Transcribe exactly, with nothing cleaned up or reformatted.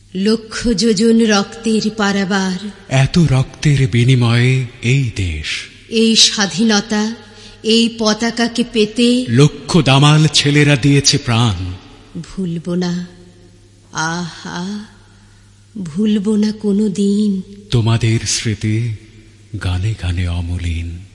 লক্ষ যোজন রক্তের পারাবার, এত রক্তের বিনিময়ে এই দেশ, এই স্বাধীনতা, এই পতাকাকে পেতে লক্ষ দামাল ছেলেরা দিয়েছে প্রাণ। ভুলব না, আহা ভুলব না কোনো দিন তোমাদের স্মৃতি গানে গানে অমলিন।